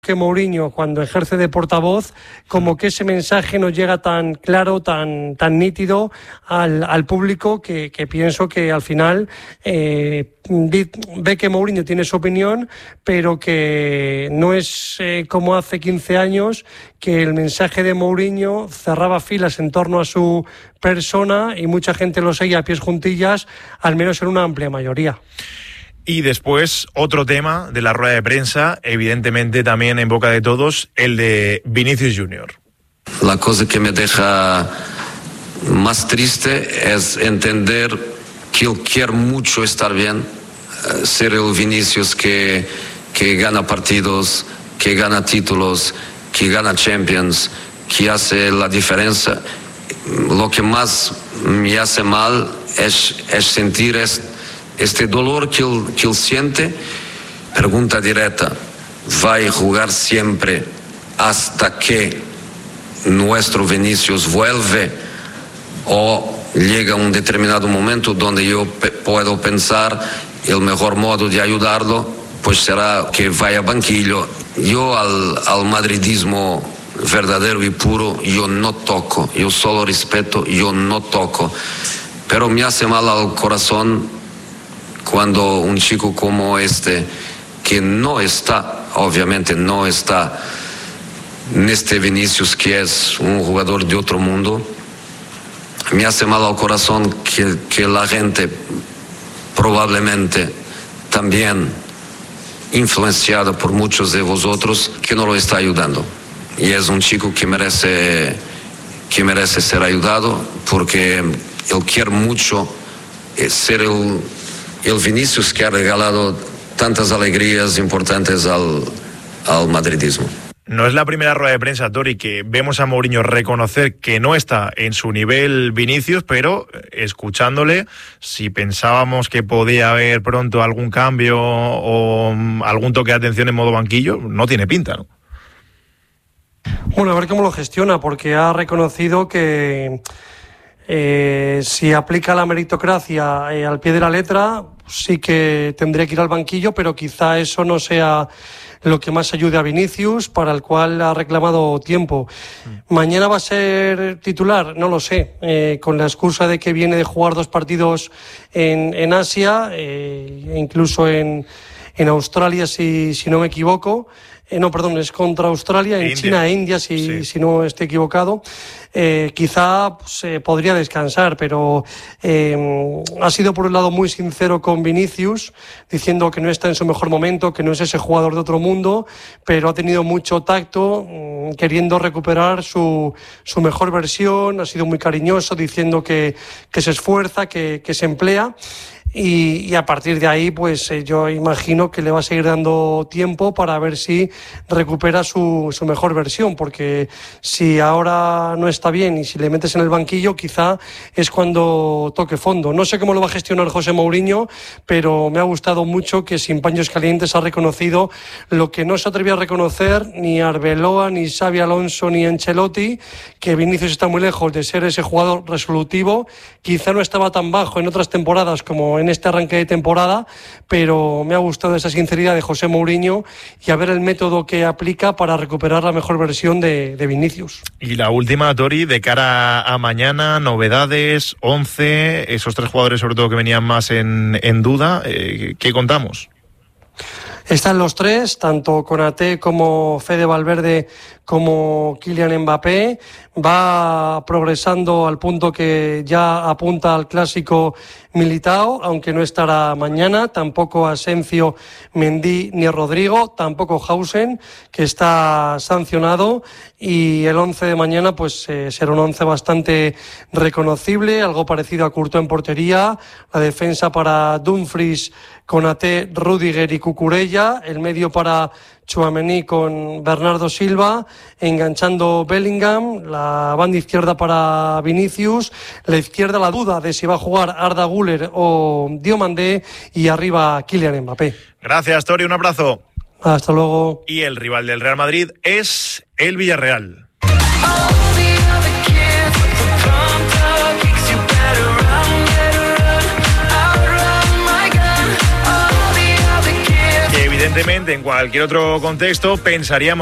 que Mourinho, cuando ejerce de portavoz, como que ese mensaje no llega tan claro, tan nítido al público, que pienso que al final ve que Mourinho tiene su opinión, pero que no es como hace 15 años, que el mensaje de Mourinho cerraba filas en torno a su persona y mucha gente lo seguía a pies juntillas, al menos en una amplia mayoría. Y después, otro tema de la rueda de prensa, evidentemente también en boca de todos, el de Vinicius Junior. La cosa que me deja más triste es entender que él quiere mucho estar bien, ser el Vinicius que gana partidos, que gana títulos, que gana Champions, que hace la diferencia. Lo que más me hace mal es sentir este dolor que él siente. Pregunta directa: ¿va a jugar siempre hasta que nuestro Vinicius vuelve? ¿O llega un determinado momento donde yo puedo pensar el mejor modo de ayudarlo pues será que vaya a banquillo? Yo al madridismo verdadero y puro yo no toco, yo solo respeto, yo no toco, pero me hace mal al corazón cuando un chico como este, que no está, obviamente no está en este Vinicius, que es un jugador de otro mundo, me hace mal al corazón que la gente, probablemente también influenciada por muchos de vosotros, que no lo está ayudando. Y es un chico que merece ser ayudado, porque él quiere mucho ser el Vinicius que ha regalado tantas alegrías importantes al madridismo. No es la primera rueda de prensa, Tori, que vemos a Mourinho reconocer que no está en su nivel Vinicius, pero escuchándole, si pensábamos que podía haber pronto algún cambio o algún toque de atención en modo banquillo, no tiene pinta, ¿no? Bueno, a ver cómo lo gestiona, porque ha reconocido que si aplica la meritocracia al pie de la letra, sí que tendría que ir al banquillo, pero quizá eso no sea lo que más ayude a Vinicius, para el cual ha reclamado tiempo. ¿Mañana va a ser titular? No lo sé, con la excusa de que viene de jugar 2 partidos en Asia, incluso en Australia, si no me equivoco. No, perdón, es contra Australia, en China e India, si no estoy equivocado. Quizá podría descansar, pero ha sido por un lado muy sincero con Vinicius, diciendo que no está en su mejor momento, que no es ese jugador de otro mundo, pero ha tenido mucho tacto, queriendo recuperar su mejor versión. Ha sido muy cariñoso, diciendo que se esfuerza, que se emplea. Y a partir de ahí, pues yo imagino que le va a seguir dando tiempo para ver si recupera su mejor versión, porque si ahora no está bien y si le metes en el banquillo, quizá es cuando toque fondo. No sé cómo lo va a gestionar José Mourinho, pero me ha gustado mucho que sin paños calientes ha reconocido lo que no se atrevió a reconocer ni Arbeloa, ni Xabi Alonso, ni Ancelotti, que Vinicius está muy lejos de ser ese jugador resolutivo. Quizá no estaba tan bajo en otras temporadas como en este arranque de temporada, pero me ha gustado esa sinceridad de José Mourinho y a ver el método que aplica para recuperar la mejor versión de Vinicius. Y la última, Tori, de cara a mañana, novedades, 11, esos 3 jugadores sobre todo que venían más en duda, ¿qué contamos? Están los 3, tanto Konaté como Fede Valverde como Kylian Mbappé. Va progresando al punto que ya apunta al clásico Militao, aunque no estará mañana. Tampoco Asensio, Mendy ni Rodrigo, tampoco Hausen, que está sancionado. Y el 11 de mañana pues será un 11 bastante reconocible, algo parecido a Courtois en portería. La defensa para Dumfries, Konaté, Rüdiger y Cucurella. El medio para Tchouaméni con Bernardo Silva, enganchando Bellingham. La banda izquierda para Vinicius. La izquierda, la duda de si va a jugar Arda Güler o Diomandé. Y arriba Kylian Mbappé. Gracias, Tori, un abrazo. Hasta luego. Y el rival del Real Madrid es el Villarreal. evidentemente en cualquier otro contexto pensaríamos